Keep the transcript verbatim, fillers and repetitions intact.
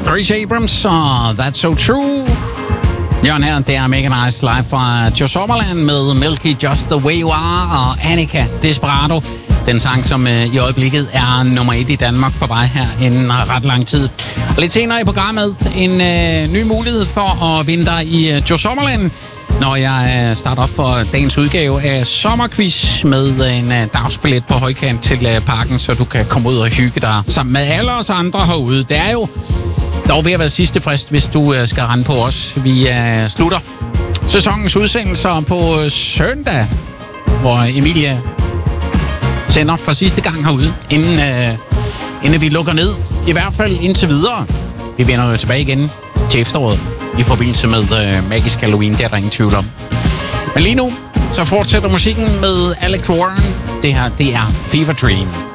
Grace Abrams og That's So True. Jørgen her, det er Mega Nice live fra Joe Sommerland med Milky Just The Way You Are og Annika Desperado. Den sang, som øh, i øjeblikket er nummer et i Danmark på vej her inden ret lang tid. Og lidt senere i programmet en øh, ny mulighed for at vinde dig i øh, Joe Sommerland, når jeg øh, starter op for dagens udgave af Sommerquiz med en øh, dagsbillet på højkant til øh, parken, så du kan komme ud og hygge dig sammen med alle os andre herude. Det er jo dog ved at være sidste frist, hvis du øh, skal rende på os. Vi øh, slutter sæsonens udsendelser på øh, søndag, hvor Emilie sender for sidste gang herude, inden, øh, inden vi lukker ned. I hvert fald indtil videre. Vi vender jo tilbage igen til efteråret i forbindelse med øh, Magisk Halloween, det er der ingen tvivl om. Men lige nu, så fortsætter musikken med Alex Warren. Det her, det er Fever Dream.